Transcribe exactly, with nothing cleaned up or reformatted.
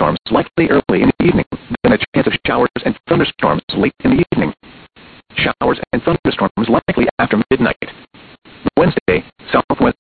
thunderstorms likely early in the evening, then a chance of showers and thunderstorms late in the evening. Showers and thunderstorms likely after midnight.